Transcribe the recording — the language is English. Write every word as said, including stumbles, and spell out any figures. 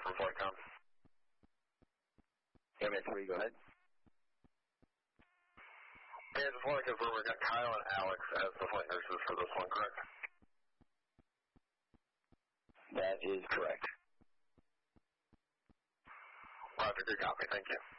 from FlightCom. M A three, go ahead. Yeah, just want to confirm we've got Kyle and Alex as the flight nurses for this one, correct? That is correct. Roger, good copy. Thank you.